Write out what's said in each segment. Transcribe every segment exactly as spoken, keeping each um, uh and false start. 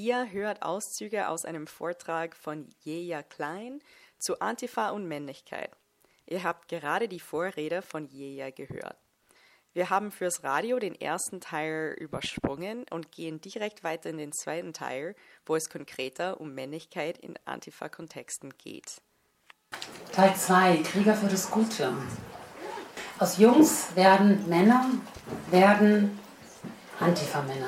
Ihr hört Auszüge aus einem Vortrag von Jeja Klein zu Antifa und Männlichkeit. Ihr habt gerade die Vorrede von Jeja gehört. Wir haben fürs Radio den ersten Teil übersprungen und gehen direkt weiter in den zweiten Teil, wo es konkreter um Männlichkeit in Antifa-Kontexten geht. Teil zwei, Krieger für das Gute. Aus Jungs werden Männer, werden Antifa-Männer.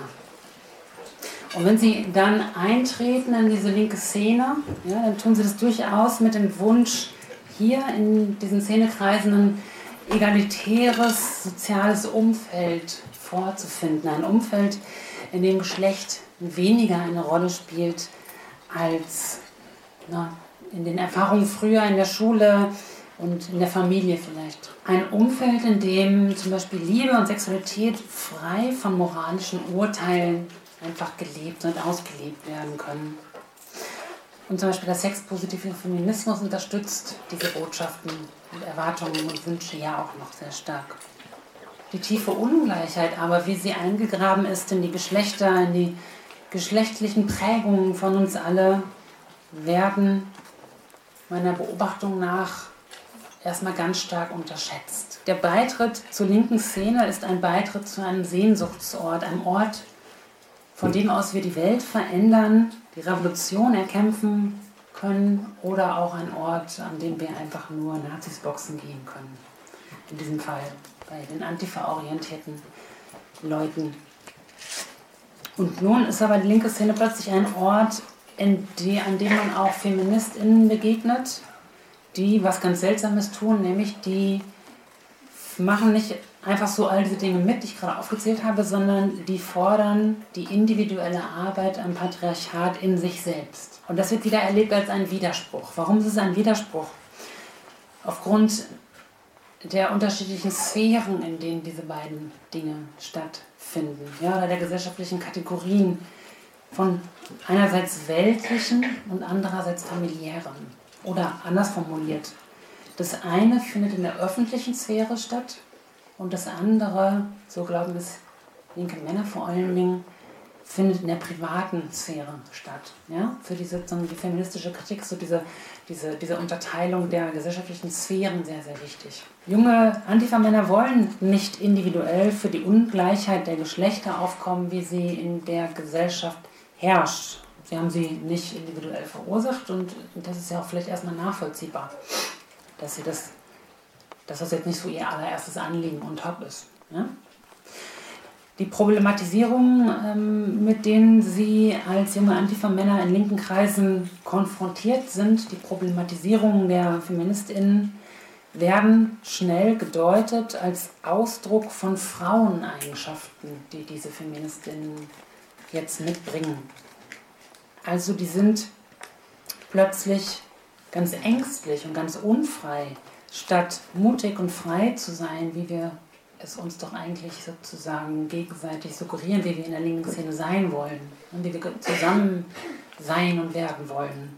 Und wenn sie dann eintreten in diese linke Szene, ja, dann tun sie das durchaus mit dem Wunsch, hier in diesen Szenekreisen ein egalitäres soziales Umfeld vorzufinden. Ein Umfeld, in dem Geschlecht weniger eine Rolle spielt als na, in den Erfahrungen früher in der Schule und in der Familie vielleicht. Ein Umfeld, in dem zum Beispiel Liebe und Sexualität frei von moralischen Urteilen einfach gelebt und ausgelebt werden können. Und zum Beispiel der sexpositive Feminismus unterstützt diese Botschaften und Erwartungen und Wünsche ja auch noch sehr stark. Die tiefe Ungleichheit aber, wie sie eingegraben ist in die Geschlechter, in die geschlechtlichen Prägungen von uns alle, werden meiner Beobachtung nach erstmal ganz stark unterschätzt. Der Beitritt zur linken Szene ist ein Beitritt zu einem Sehnsuchtsort, einem Ort, von dem aus wir die Welt verändern, die Revolution erkämpfen können oder auch ein Ort, an dem wir einfach nur Nazis boxen gehen können. In diesem Fall bei den Antifa-orientierten Leuten. Und nun ist aber die linke Szene plötzlich ein Ort, in die, an dem man auch FeministInnen begegnet, die was ganz Seltsames tun, nämlich die machen nicht einfach so all diese Dinge mit, die ich gerade aufgezählt habe, sondern die fordern die individuelle Arbeit am Patriarchat in sich selbst. Und das wird wieder erlebt als ein Widerspruch. Warum ist es ein Widerspruch? Aufgrund der unterschiedlichen Sphären, in denen diese beiden Dinge stattfinden, ja, oder der gesellschaftlichen Kategorien von einerseits weltlichen und andererseits familiären. Oder anders formuliert, das eine findet in der öffentlichen Sphäre statt, und das andere, so glauben es linke Männer vor allen Dingen, findet in der privaten Sphäre statt. Ja? Für diese, die feministische Kritik ist so diese, diese, diese Unterteilung der gesellschaftlichen Sphären sehr, sehr wichtig. Junge Antifa-Männer wollen nicht individuell für die Ungleichheit der Geschlechter aufkommen, wie sie in der Gesellschaft herrscht. Sie haben sie nicht individuell verursacht und das ist ja auch vielleicht erstmal nachvollziehbar, dass sie das dass das jetzt nicht so ihr allererstes Anliegen und Top ist. Ja? Die Problematisierungen, ähm, mit denen sie als junge Antifa-Männer in linken Kreisen konfrontiert sind, die Problematisierungen der FeministInnen, werden schnell gedeutet als Ausdruck von Fraueneigenschaften, die diese FeministInnen jetzt mitbringen. Also die sind plötzlich ganz ängstlich und ganz unfrei, statt mutig und frei zu sein, wie wir es uns doch eigentlich sozusagen gegenseitig suggerieren, wie wir in der linken Szene sein wollen und wie wir zusammen sein und werden wollen.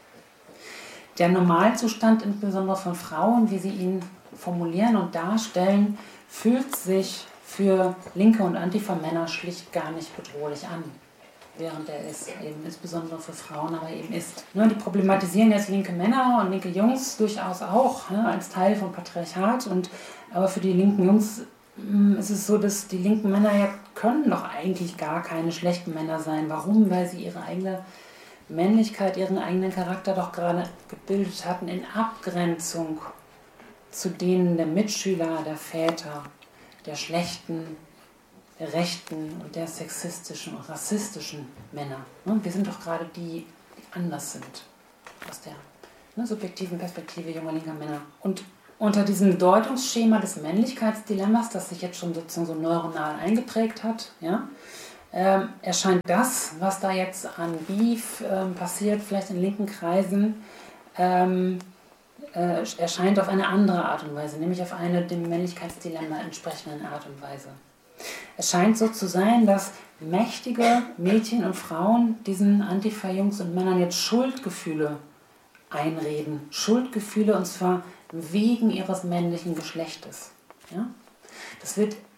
Der Normalzustand, insbesondere von Frauen, wie sie ihn formulieren und darstellen, fühlt sich für linke und Antifa-Männer schlicht gar nicht bedrohlich an, während er es eben insbesondere für Frauen aber eben ist. Ne, die problematisieren jetzt linke Männer und linke Jungs durchaus auch, ne, als Teil vom Patriarchat. Und, aber für die linken Jungs mh, ist es so, dass die linken Männer ja können doch eigentlich gar keine schlechten Männer sein. Warum? Weil sie ihre eigene Männlichkeit, ihren eigenen Charakter doch gerade gebildet hatten in Abgrenzung zu denen der Mitschüler, der Väter, der schlechten, der rechten und der sexistischen und rassistischen Männer. Wir sind doch gerade die, die anders sind aus der ne, subjektiven Perspektive junger linker Männer. Und unter diesem Deutungsschema des Männlichkeitsdilemmas, das sich jetzt schon sozusagen so neuronal eingeprägt hat, ja, ähm, erscheint das, was da jetzt an Beef ähm, passiert, vielleicht in linken Kreisen, ähm, äh, erscheint auf eine andere Art und Weise, nämlich auf eine dem Männlichkeitsdilemma entsprechenden Art und Weise. Es scheint so zu sein, dass mächtige Mädchen und Frauen diesen Antifa-Jungs und Männern jetzt Schuldgefühle einreden. Schuldgefühle, und zwar wegen ihres männlichen Geschlechtes. Ja? Das wird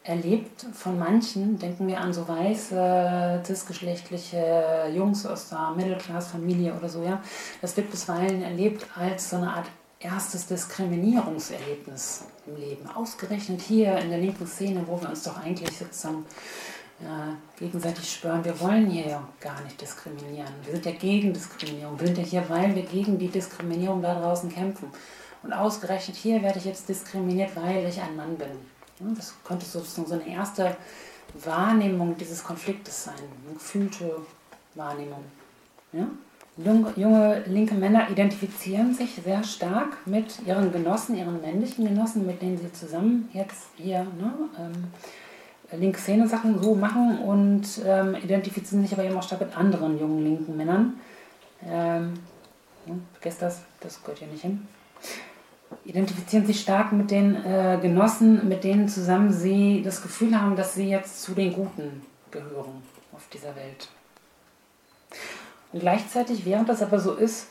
erlebt von manchen, denken wir an so weiße, cisgeschlechtliche Jungs aus der Middle-Class-Familie oder so, ja, das wird bisweilen erlebt als so eine Art erstes Diskriminierungserlebnis im Leben. Ausgerechnet hier in der linken Szene, wo wir uns doch eigentlich sozusagen äh, gegenseitig spüren, wir wollen hier ja gar nicht diskriminieren. Wir sind ja gegen Diskriminierung. Wir sind ja hier, weil wir gegen die Diskriminierung da draußen kämpfen. Und ausgerechnet hier werde ich jetzt diskriminiert, weil ich ein Mann bin. Ja, das könnte sozusagen so eine erste Wahrnehmung dieses Konfliktes sein, eine gefühlte Wahrnehmung. Ja? Junge, junge linke Männer identifizieren sich sehr stark mit ihren Genossen, ihren männlichen Genossen, mit denen sie zusammen jetzt hier ne, ähm, linke Szene-Sachen so machen und ähm, identifizieren sich aber eben auch stark mit anderen jungen linken Männern. Ähm, ja, vergesst das, das gehört hier nicht hin. Identifizieren sich stark mit den äh, Genossen, mit denen zusammen sie das Gefühl haben, dass sie jetzt zu den Guten gehören auf dieser Welt. Und gleichzeitig, während das aber so ist,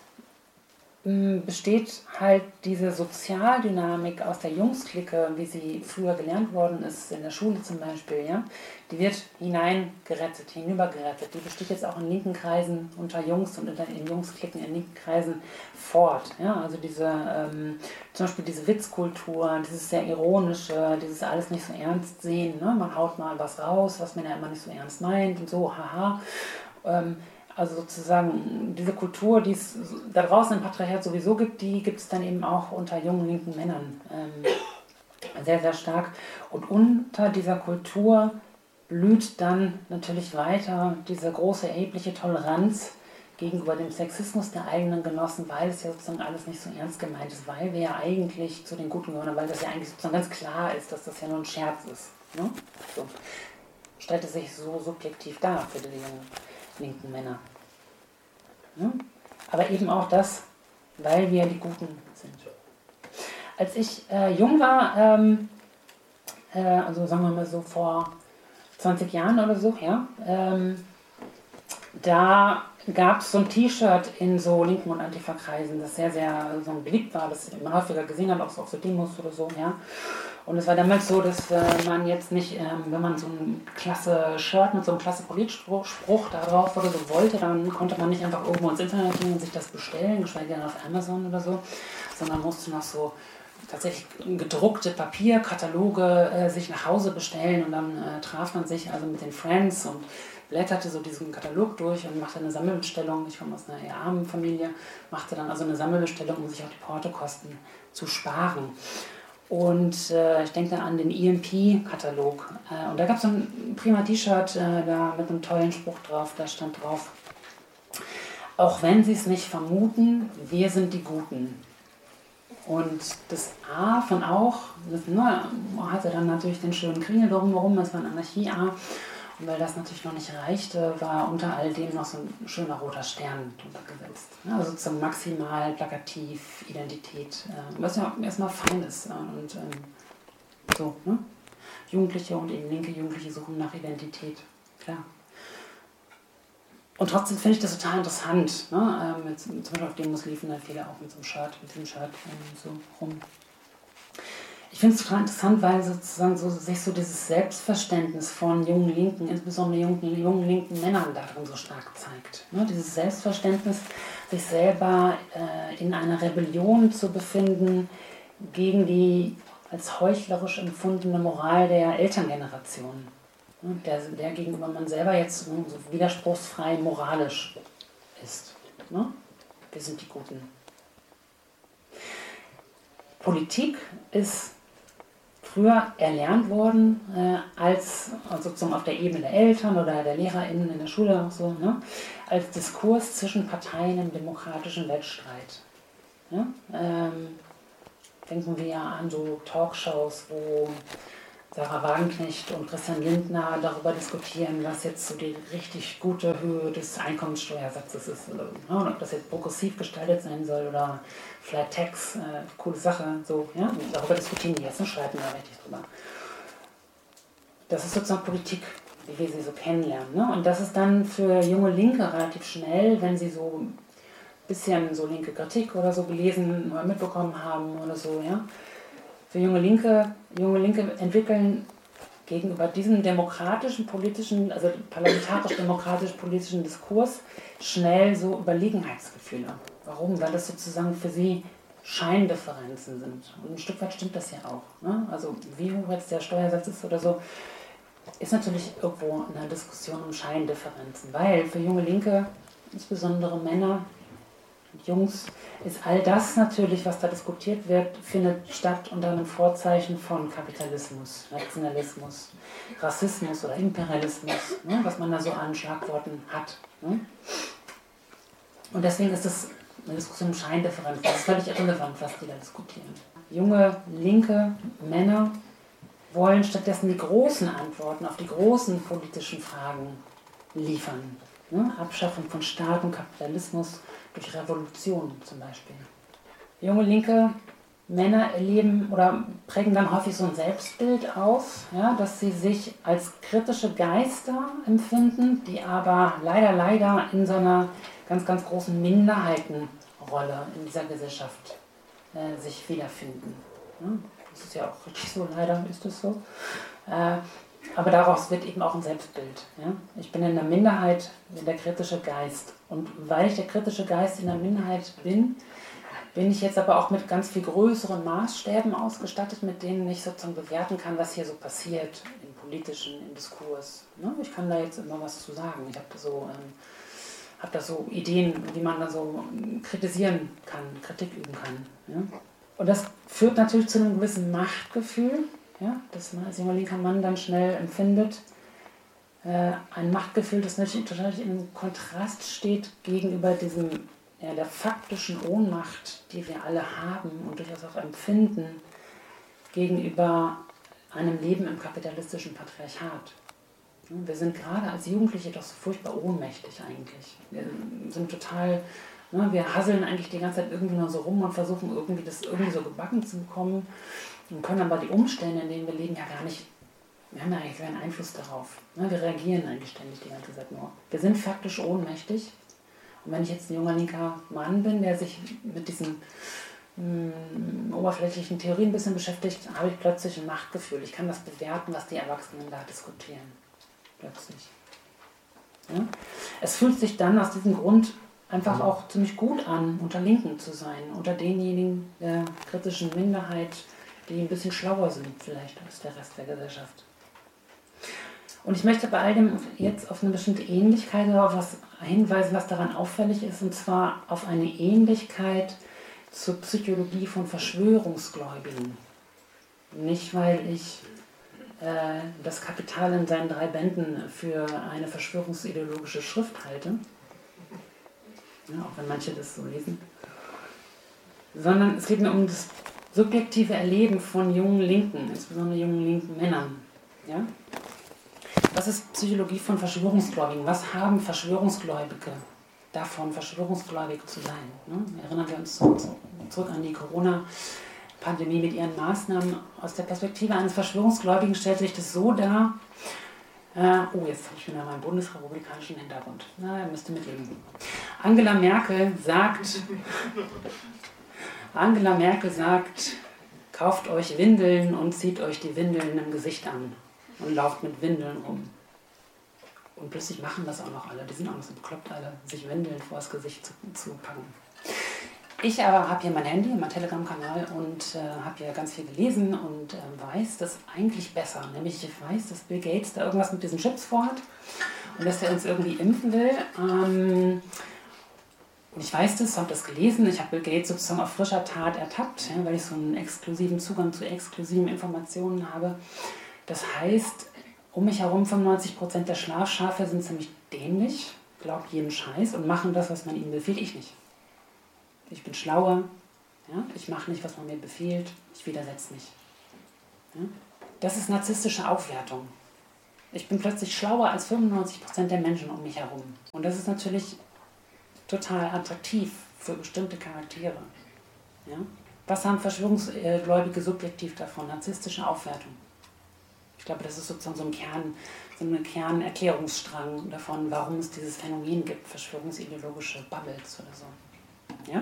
besteht halt diese Sozialdynamik aus der Jungsklicke, wie sie früher gelernt worden ist, in der Schule zum Beispiel, ja, die wird hineingerettet, hinübergerettet. Die besteht jetzt auch in linken Kreisen unter Jungs und in Jungsklicken in linken Kreisen fort. Ja, also diese, ähm, zum Beispiel diese Witzkultur, dieses sehr ironische, dieses alles nicht so ernst sehen, ne? Man haut mal was raus, was man ja immer nicht so ernst meint und so, haha. Ähm, Also sozusagen diese Kultur, die es da draußen im Patriarchat sowieso gibt, die gibt es dann eben auch unter jungen linken Männern ähm, sehr, sehr stark. Und unter dieser Kultur blüht dann natürlich weiter diese große, erhebliche Toleranz gegenüber dem Sexismus der eigenen Genossen, weil es ja sozusagen alles nicht so ernst gemeint ist, weil wir ja eigentlich zu den Guten gehören, weil das ja eigentlich sozusagen ganz klar ist, dass das ja nur ein Scherz ist. Ne? So. Stellt es sich so subjektiv dar für die jungen linken Männer. Ja? Aber eben auch das, weil wir die Guten sind. Als ich äh, jung war, ähm, äh, also sagen wir mal so vor zwanzig Jahren oder so, ja, ähm, da gab es so ein T-Shirt in so linken und Antifa-Kreisen, das sehr, sehr so beliebt war, das man häufiger gesehen hat, auch so auf so Demos oder so, ja. Und es war damals so, dass äh, man jetzt nicht, ähm, wenn man so ein klasse Shirt mit so einem klasse Politspruch da drauf oder so wollte, dann konnte man nicht einfach irgendwo ins Internet gehen und sich das bestellen, geschweige denn auf Amazon oder so, sondern musste noch so tatsächlich gedruckte Papierkataloge äh, sich nach Hause bestellen und dann äh, traf man sich also mit den Friends und blätterte so diesen Katalog durch und machte eine Sammelbestellung. Ich komme aus einer eher armen Familie, machte dann also eine Sammelbestellung, um sich auch die Portokosten zu sparen. Und äh, ich denke an den E M P-Katalog. Äh, und da gab es so ein prima T-Shirt äh, da mit einem tollen Spruch drauf, da stand drauf: Auch wenn Sie es nicht vermuten, wir sind die Guten. Und das A von auch, das ne, hatte dann natürlich den schönen Kringel drumherum, das war ein Anarchie-A. Und weil das natürlich noch nicht reichte, war unter all dem noch so ein schöner roter Stern drunter gesetzt. Ja, also sozusagen maximal plakativ, Identität, äh, was ja erstmal fein ist. Äh, und ähm, so, ne? Jugendliche und eben linke Jugendliche suchen nach Identität, klar. Und trotzdem finde ich das total interessant. Ne? Ähm, jetzt, zum Beispiel auf Demos liefen dann viele auch mit so einem Shirt, mit diesem Shirt ähm, so rum. Ich finde es total interessant, weil sozusagen so, sich so dieses Selbstverständnis von jungen Linken, insbesondere jungen, jungen linken Männern darin so stark zeigt. Ne? Dieses Selbstverständnis, sich selber äh, in einer Rebellion zu befinden gegen die als heuchlerisch empfundene Moral der Elterngeneration. Ne? Der, der gegenüber man selber jetzt ne, so widerspruchsfrei moralisch ist. Ne? Wir sind die Guten. Politik ist früher erlernt worden, äh, als also sozusagen auf der Ebene der Eltern oder der LehrerInnen in der Schule auch so, ne, als Diskurs zwischen Parteien im demokratischen Wettstreit. Ja? Ähm, denken wir ja an so Talkshows, wo Sarah Wagenknecht und Christian Lindner darüber diskutieren, was jetzt so die richtig gute Höhe des Einkommenssteuersatzes ist. Oder, ne, und ob das jetzt progressiv gestaltet sein soll oder Flat Tax, äh, coole Sache, so, ja, und darüber diskutieren die jetzt und schreiben da richtig drüber. Das ist sozusagen Politik, wie wir sie so kennenlernen. Ne? Und das ist dann für junge Linke relativ schnell, wenn sie so ein bisschen so linke Kritik oder so gelesen oder mitbekommen haben oder so, ja. Für junge Linke, junge Linke entwickeln gegenüber diesem demokratischen, politischen, also parlamentarisch-demokratischen politischen Diskurs schnell so Überlegenheitsgefühle. Warum? Weil das sozusagen für sie Scheindifferenzen sind. Und ein Stück weit stimmt das ja auch. Ne? Also wie hoch jetzt der Steuersatz ist oder so, ist natürlich irgendwo eine Diskussion um Scheindifferenzen. Weil für junge Linke, insbesondere Männer und Jungs, ist all das natürlich, was da diskutiert wird, findet statt unter einem Vorzeichen von Kapitalismus, Nationalismus, Rassismus oder Imperialismus, ne? Was man da so an Schlagworten hat. Ne? Und deswegen ist das eine Diskussion um Scheindifferenz. Das ist völlig irrelevant, was die da diskutieren. Junge, linke Männer wollen stattdessen die großen Antworten auf die großen politischen Fragen liefern. Ne? Abschaffung von Staat und Kapitalismus durch Revolution zum Beispiel. Junge, linke Männer erleben oder prägen dann häufig so ein Selbstbild aus, ja, dass sie sich als kritische Geister empfinden, die aber leider, leider in so einer ganz, ganz großen Minderheitenrolle in dieser Gesellschaft äh, sich wiederfinden. Ja, das ist ja auch richtig so, leider ist es so. Äh, aber daraus wird eben auch ein Selbstbild. Ja? Ich bin in der Minderheit, bin der kritische Geist. Und weil ich der kritische Geist in der Minderheit bin, bin ich jetzt aber auch mit ganz viel größeren Maßstäben ausgestattet, mit denen ich sozusagen bewerten kann, was hier so passiert im politischen, im Diskurs. Ne? Ich kann da jetzt immer was zu sagen. Ich habe da so... Ähm, habe da so Ideen, wie man da so kritisieren kann, Kritik üben kann. Ja? Und das führt natürlich zu einem gewissen Machtgefühl, ja? Das man als junger linker Mann dann schnell empfindet. Äh, ein Machtgefühl, das natürlich total in Kontrast steht gegenüber diesem, ja, der faktischen Ohnmacht, die wir alle haben und durchaus auch empfinden, gegenüber einem Leben im kapitalistischen Patriarchat. Wir sind gerade als Jugendliche doch so furchtbar ohnmächtig eigentlich. Wir sind total, ne, wir hasseln eigentlich die ganze Zeit irgendwie nur so rum und versuchen irgendwie das irgendwie so gebacken zu bekommen und können aber die Umstände, in denen wir leben, ja gar nicht, wir haben ja eigentlich keinen Einfluss darauf. Ne, wir reagieren eigentlich ständig die ganze Zeit nur. Wir sind faktisch ohnmächtig. Und wenn ich jetzt ein junger linker Mann bin, der sich mit diesen mh, oberflächlichen Theorien ein bisschen beschäftigt, habe ich plötzlich ein Machtgefühl. Ich kann das bewerten, was die Erwachsenen da diskutieren. Plötzlich. Ja? Es fühlt sich dann aus diesem Grund einfach auch ziemlich gut an, unter Linken zu sein, unter denjenigen der kritischen Minderheit, die ein bisschen schlauer sind vielleicht als der Rest der Gesellschaft. Und ich möchte bei all dem jetzt auf eine bestimmte Ähnlichkeit oder auf was hinweisen, was daran auffällig ist, und zwar auf eine Ähnlichkeit zur Psychologie von Verschwörungsgläubigen. Nicht, weil ich das Kapital in seinen drei Bänden für eine verschwörungsideologische Schrift halte, ja, auch wenn manche das so lesen, sondern es geht mir um das subjektive Erleben von jungen Linken, insbesondere jungen linken Männern. Ja? Was ist Psychologie von Verschwörungsgläubigen? Was haben Verschwörungsgläubige davon, verschwörungsgläubig zu sein? Ne? Erinnern wir uns zurück, zurück an die Corona- Pandemie mit ihren Maßnahmen. Aus der Perspektive eines Verschwörungsgläubigen stellt sich das so dar, äh, oh, jetzt habe ich wieder meinen bundesrepublikanischen Hintergrund. Na, er müsste mitleben. Angela Merkel sagt, Angela Merkel sagt, kauft euch Windeln und zieht euch die Windeln im Gesicht an und lauft mit Windeln rum. Und plötzlich machen das auch noch alle. Die sind auch noch so bekloppt, alle, sich Windeln vor das Gesicht zu, zu packen. Ich aber habe hier mein Handy, mein Telegram-Kanal und äh, habe hier ganz viel gelesen und äh, weiß das eigentlich besser. Nämlich ich weiß, dass Bill Gates da irgendwas mit diesen Chips vorhat und dass er uns irgendwie impfen will. Ähm, und ich weiß das, habe das gelesen. Ich habe Bill Gates sozusagen auf frischer Tat ertappt, ja, weil ich so einen exklusiven Zugang zu exklusiven Informationen habe. Das heißt, um mich herum fünfundneunzig Prozent der Schlafschafe sind ziemlich dämlich, glauben jeden Scheiß und machen das, was man ihnen befiehlt. Ich nicht. Ich bin schlauer, ja? Ich mache nicht, was man mir befiehlt, ich widersetze mich. Ja? Das ist narzisstische Aufwertung. Ich bin plötzlich schlauer als fünfundneunzig Prozent der Menschen um mich herum. Und das ist natürlich total attraktiv für bestimmte Charaktere. Ja? Was haben Verschwörungsgläubige subjektiv davon? Narzisstische Aufwertung. Ich glaube, das ist sozusagen so ein Kern, so ein Kernerklärungsstrang davon, warum es dieses Phänomen gibt, verschwörungsideologische Bubbles oder so. Ja?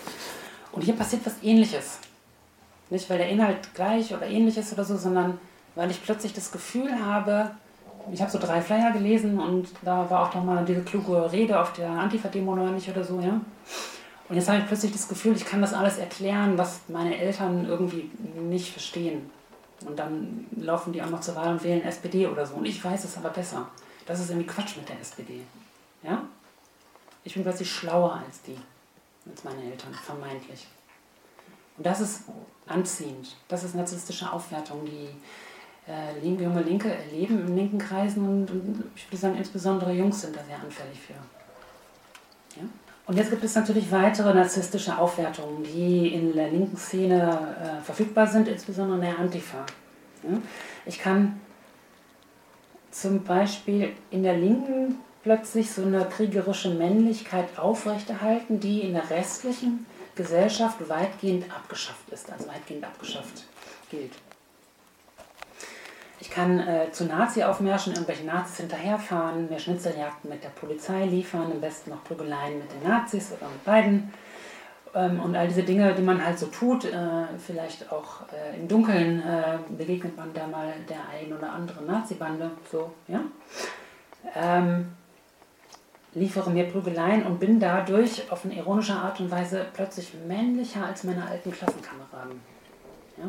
Und hier passiert was Ähnliches. Nicht, weil der Inhalt gleich oder ähnlich ist oder so, sondern weil ich plötzlich das Gefühl habe, ich habe so drei Flyer gelesen und da war auch noch mal diese kluge Rede auf der Antifa-Demo oder nicht oder so, ja. Und jetzt habe ich plötzlich das Gefühl, ich kann das alles erklären, was meine Eltern irgendwie nicht verstehen. Und dann laufen die auch noch zur Wahl und wählen S P D oder so. Und ich weiß es aber besser. Das ist irgendwie Quatsch mit der S P D. Ja? Ich bin plötzlich schlauer als die, als meine Eltern, vermeintlich. Und das ist anziehend. Das ist narzisstische Aufwertung, die äh, junge Linke erleben in linken Kreisen. Und, und ich würde sagen, insbesondere Jungs sind da sehr anfällig für. Ja? Und jetzt gibt es natürlich weitere narzisstische Aufwertungen, die in der linken Szene äh, verfügbar sind, insbesondere in der Antifa. Ja? Ich kann zum Beispiel in der Linken plötzlich so eine kriegerische Männlichkeit aufrechterhalten, die in der restlichen Gesellschaft weitgehend abgeschafft ist, also weitgehend abgeschafft gilt. Ich kann äh, zu Nazi-Aufmärschen irgendwelche Nazis hinterherfahren, mir Schnitzeljagden mit der Polizei liefern, am besten noch Prügeleien mit den Nazis oder mit beiden. Ähm, und all diese Dinge, die man halt so tut, äh, vielleicht auch äh, im Dunkeln äh, begegnet man da mal der ein oder anderen Nazi-Bande, so, ja. Ähm, liefere mir Prügeleien und bin dadurch auf eine ironische Art und Weise plötzlich männlicher als meine alten Klassenkameraden. Ja?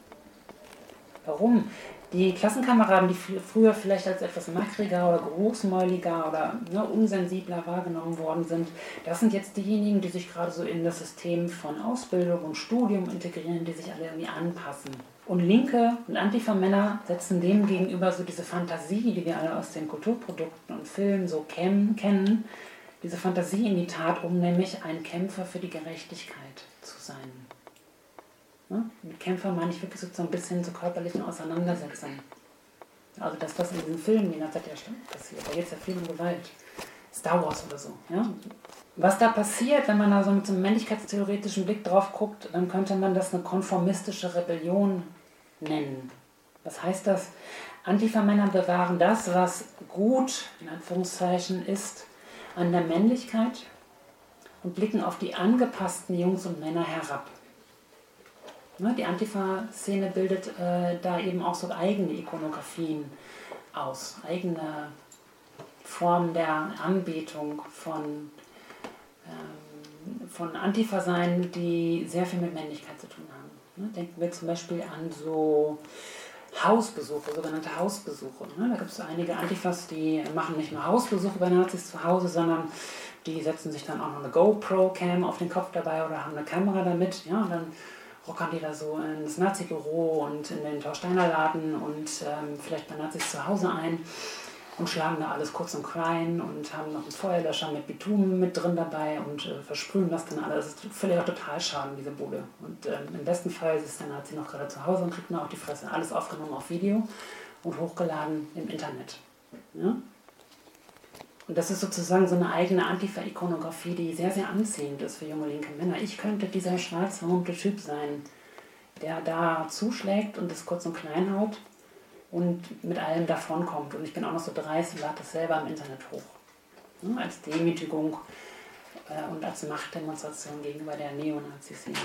Warum? Die Klassenkameraden, die früher vielleicht als etwas mackriger oder großmäuliger oder ne, unsensibler wahrgenommen worden sind, das sind jetzt diejenigen, die sich gerade so in das System von Ausbildung und Studium integrieren, die sich alle irgendwie anpassen. Und linke und Antifa-Männer setzen dem gegenüber so diese Fantasie, die wir alle aus den Kulturprodukten und Filmen so kennen, diese Fantasie in die Tat um, nämlich ein Kämpfer für die Gerechtigkeit zu sein. Ne? Mit Kämpfer meine ich wirklich sozusagen ein bisschen zur körperlichen Auseinandersetzung. Also das, was in diesen Filmen die ganze Zeit ja stimmt, passiert. Da geht es ja viel um Gewalt. Star Wars oder so. Ja? Was da passiert, wenn man da so mit so einem männlichkeitstheoretischen Blick drauf guckt, dann könnte man das eine konformistische Rebellion nennen. Was heißt das? Antifa-Männer bewahren das, was gut, in Anführungszeichen, ist an der Männlichkeit und blicken auf die angepassten Jungs und Männer herab. Die Antifa-Szene bildet äh, da eben auch so eigene Ikonografien aus, eigene Formen der Anbetung von, ähm, von Antifa-Sein, die sehr viel mit Männlichkeit zu tun haben. Ne? Denken wir zum Beispiel an so Hausbesuche, sogenannte Hausbesuche. Ne? Da gibt es einige Antifas, die machen nicht nur Hausbesuche bei Nazis zu Hause, sondern die setzen sich dann auch noch eine GoPro-Cam auf den Kopf dabei oder haben eine Kamera damit. Ja? Und dann rockern die da so ins Nazi-Büro und in den Torsteiner Laden und ähm, vielleicht bei Nazis zu Hause ein und schlagen da alles kurz und klein und haben noch einen Feuerlöscher mit Bitumen mit drin dabei und äh, versprühen das dann alles. Das ist völlig total schaden, diese Bude. Und ähm, im besten Fall ist der Nazi noch gerade zu Hause und kriegt noch auf die Fresse. Alles aufgenommen auf Video und hochgeladen im Internet. Ja? Und das ist sozusagen so eine eigene Antifa-Ikonografie, die sehr, sehr anziehend ist für junge linke Männer. Ich könnte dieser schwarzhörnte Typ sein, der da zuschlägt und das kurz und klein haut und mit allem davonkommt. Und ich bin auch noch so dreist und lade das selber im Internet hoch. Ja, als Demütigung äh, und als Machtdemonstration gegenüber der Neonazi-Szene.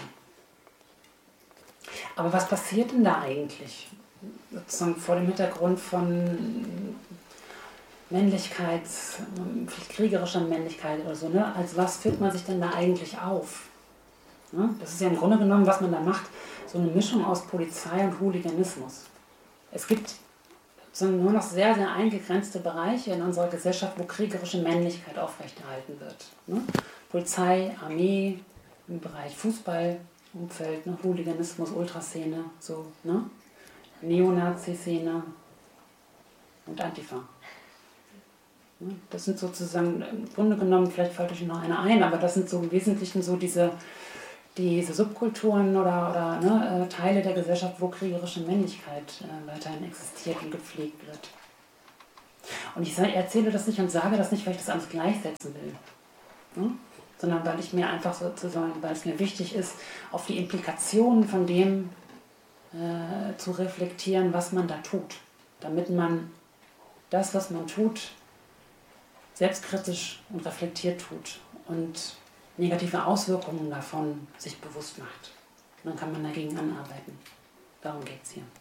Aber was passiert denn da eigentlich? Sozusagen vor dem Hintergrund von Männlichkeit, vielleicht kriegerischer Männlichkeit oder so, ne? Als was führt man sich denn da eigentlich auf? Ne? Das ist ja im Grunde genommen, was man da macht, so eine Mischung aus Polizei und Hooliganismus. Es gibt so nur noch sehr, sehr eingegrenzte Bereiche in unserer Gesellschaft, wo kriegerische Männlichkeit aufrechterhalten wird. Ne? Polizei, Armee, im Bereich Fußballumfeld, ne? Hooliganismus, Ultraszene, so, ne? Neonazi-Szene und Antifa. Das sind sozusagen, im Grunde genommen, vielleicht fällt euch noch einer ein, aber das sind so im Wesentlichen so diese, diese Subkulturen oder, oder ne, Teile der Gesellschaft, wo kriegerische Männlichkeit äh, weiterhin existiert und gepflegt wird. Und ich erzähle das nicht und sage das nicht, weil ich das alles gleichsetzen will, ne? Sondern weil ich mir einfach sozusagen, weil es mir wichtig ist, auf die Implikationen von dem äh, zu reflektieren, was man da tut, damit man das, was man tut, selbstkritisch und reflektiert tut und negative Auswirkungen davon sich bewusst macht. Und dann kann man dagegen anarbeiten. Darum geht es hier.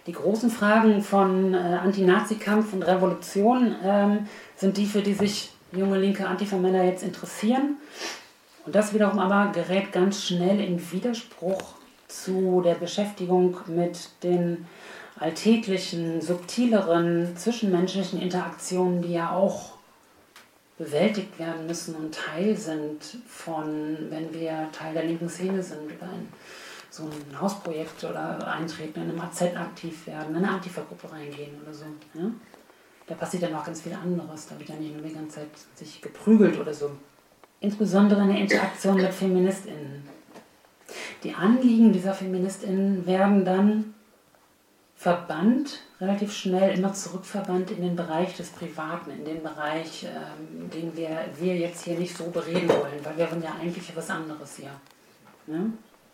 Die großen Fragen von äh, Anti-Nazi-Kampf und Revolution ähm, sind die, für die sich junge linke Antifa-Männer jetzt interessieren. Und das wiederum aber gerät ganz schnell in Widerspruch zu der Beschäftigung mit den alltäglichen, subtileren, zwischenmenschlichen Interaktionen, die ja auch bewältigt werden müssen und Teil sind von, wenn wir Teil der linken Szene sind, oder ein, so ein Hausprojekt oder eintreten, in einem A Z aktiv werden, in eine Antifa-Gruppe reingehen oder so. Ja? Da passiert dann auch ganz viel anderes, da wird ja nicht nur die ganze Zeit sich geprügelt oder so. Insbesondere in der Interaktion mit FeministInnen. Die Anliegen dieser FeministInnen werden dann verbannt, relativ schnell immer zurückverbannt in den Bereich des Privaten, in den Bereich, ähm, den wir, wir jetzt hier nicht so bereden wollen, weil wir wollen ja eigentlich was anderes hier. Ne?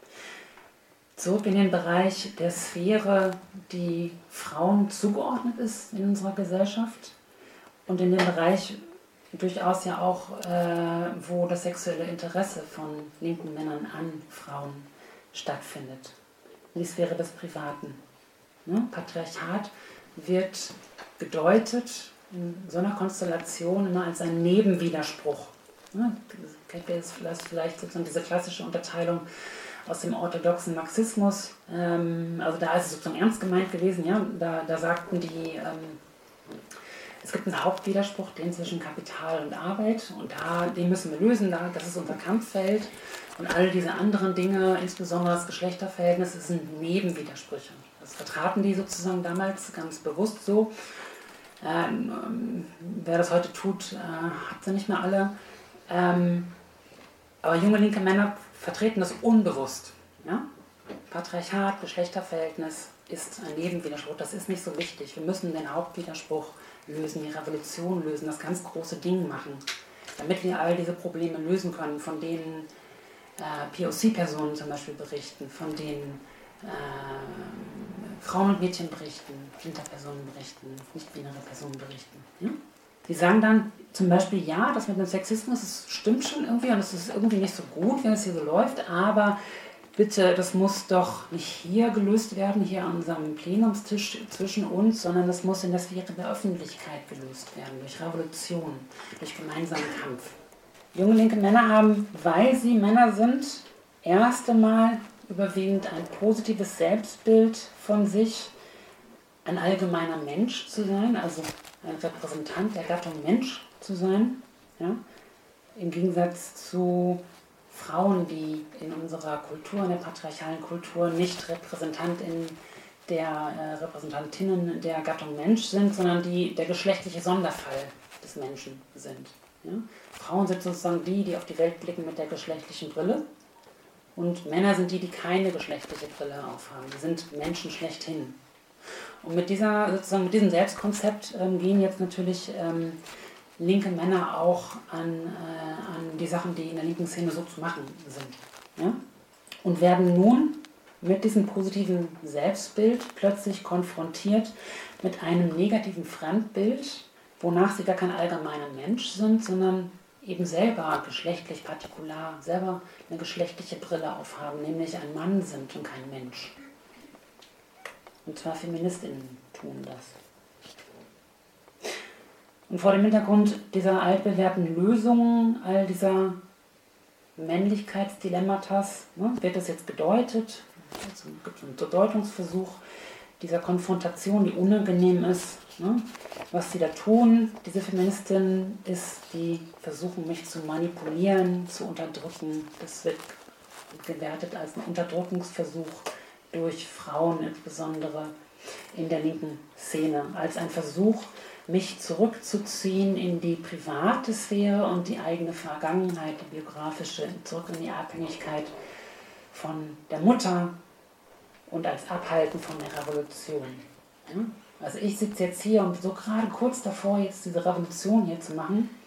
Zurück in den Bereich der Sphäre, die Frauen zugeordnet ist in unserer Gesellschaft und in den Bereich durchaus ja auch, äh, wo das sexuelle Interesse von linken Männern an Frauen stattfindet. Die Sphäre des Privaten. Ne? Patriarchat wird gedeutet in so einer Konstellation immer als ein Nebenwiderspruch. Ne? Kennt ihr jetzt vielleicht, vielleicht sozusagen diese klassische Unterteilung aus dem orthodoxen Marxismus? Ähm, also da ist es sozusagen ernst gemeint gewesen. Ja? Da, da sagten die, ähm, es gibt einen Hauptwiderspruch, den zwischen Kapital und Arbeit, und da, den müssen wir lösen, da, das ist unser Kampffeld. Und all diese anderen Dinge, insbesondere das Geschlechterverhältnis, sind Nebenwidersprüche. Das vertraten die sozusagen damals ganz bewusst so. Ähm, wer das heute tut, äh, hat sie nicht mehr alle. Ähm, aber junge linke Männer vertreten das unbewusst. Ja? Patriarchat, Geschlechterverhältnis ist ein Nebenwiderspruch. Das ist nicht so wichtig. Wir müssen den Hauptwiderspruch lösen, die Revolution lösen, das ganz große Ding machen, damit wir all diese Probleme lösen können, von denen äh, P O C-Personen zum Beispiel berichten, von denen äh, Frauen und Mädchen berichten, Interpersonen berichten, nicht-binäre Personen berichten. Ja? Die sagen dann zum Beispiel, ja, das mit dem Sexismus, das stimmt schon irgendwie und es ist irgendwie nicht so gut, wenn es hier so läuft, aber bitte, das muss doch nicht hier gelöst werden, hier an unserem Plenumstisch zwischen uns, sondern das muss in der Sphäre der Öffentlichkeit gelöst werden, durch Revolution, durch gemeinsamen Kampf. Junge linke Männer haben, weil sie Männer sind, erst einmal überwiegend ein positives Selbstbild von sich, ein allgemeiner Mensch zu sein, also ein Repräsentant der Gattung Mensch zu sein, ja? Im Gegensatz zu Frauen, die in unserer Kultur, in der patriarchalen Kultur, nicht Repräsentantin der äh, Repräsentantinnen der Gattung Mensch sind, sondern die der geschlechtliche Sonderfall des Menschen sind. Ja? Frauen sind sozusagen die, die auf die Welt blicken mit der geschlechtlichen Brille, und Männer sind die, die keine geschlechtliche Brille aufhaben. Die sind Menschen schlechthin. Und mit, dieser, sozusagen mit diesem Selbstkonzept ähm, gehen jetzt natürlich ähm, linke Männer auch an, äh, an die Sachen, die in der linken Szene so zu machen sind. Ja? Und werden nun mit diesem positiven Selbstbild plötzlich konfrontiert mit einem negativen Fremdbild, wonach sie gar kein allgemeiner Mensch sind, sondern eben selber geschlechtlich partikular, selber eine geschlechtliche Brille aufhaben, nämlich ein Mann sind und kein Mensch. Und zwar FeministInnen tun das. Und vor dem Hintergrund dieser altbewährten Lösungen, all dieser Männlichkeitsdilemmatas, ne, wird das jetzt gedeutet. Es gibt einen Deutungsversuch dieser Konfrontation, die unangenehm ist. Ne? Was sie da tun, diese Feministinnen, ist, die versuchen, mich zu manipulieren, zu unterdrücken. Das wird gewertet als ein Unterdrückungsversuch durch Frauen, insbesondere in der linken Szene, als ein Versuch, mich zurückzuziehen in die private Sphäre und die eigene Vergangenheit, die biografische, zurück in die Abhängigkeit von der Mutter und als Abhalten von der Revolution. Ja? Also ich sitze jetzt hier und so gerade kurz davor, jetzt diese Revolution hier zu machen,